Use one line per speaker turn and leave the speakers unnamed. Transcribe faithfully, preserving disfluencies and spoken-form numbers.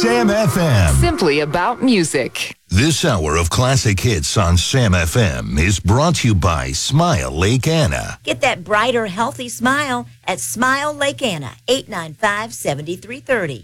Sam F M.
Simply about music.
This hour of classic hits on Sam F M is brought to you by Smile Lake Anna.
Get that brighter, healthy smile at Smile Lake Anna, eight nine five, seven three three zero.